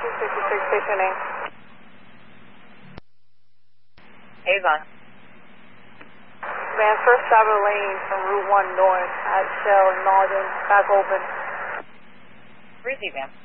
266 stationing. Avon. Man, first travel lane from Route 1 north at Shell and Malden, back open. Breezy, ma'am.